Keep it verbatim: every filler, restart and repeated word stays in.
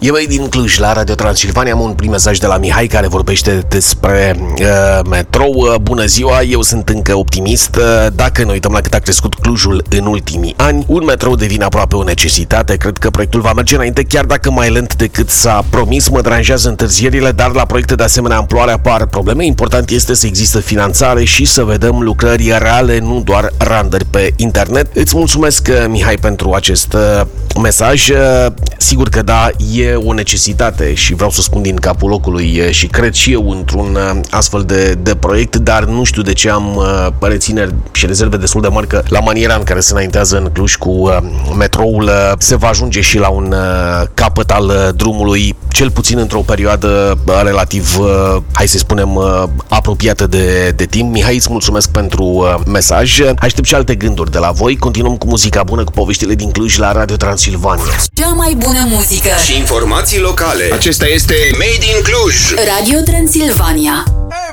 E Made in Cluj la Radio Transilvania. Am un prim mesaj de la Mihai care vorbește despre uh, metrou. Uh, bună ziua, eu sunt încă optimist. Uh, dacă ne uităm la cât a crescut Clujul în ultimii ani, un metrou devine aproape o necesitate. Cred că proiectul va merge înainte, chiar dacă mai lent decât s-a promis. Mă deranjează întârzierile, dar la proiecte de asemenea amploare apar probleme. Important este să există finanțare și să vedem lucrări reale, nu doar randări pe internet. Îți mulțumesc, Mihai, pentru acest uh, mesaj. Uh, sigur că da, e o necesitate și vreau să spun din capul locului și cred și eu într-un astfel de, de proiect, dar nu știu de ce am uh, rețineri și rezerve destul de mari că la maniera în care se înaintează în Cluj cu uh, metroul uh, se va ajunge și la un uh, capăt al uh, drumului, cel puțin într-o perioadă uh, relativ, uh, hai să spunem, uh, apropiată de, de timp. Mihai, îți mulțumesc pentru uh, mesaj. Aștept și alte gânduri de la voi. Continuăm cu muzica bună, cu poveștile din Cluj la Radio Transilvania. Cea mai bună muzică și informații locale. Acesta este Made in Cluj. Radio Transilvania.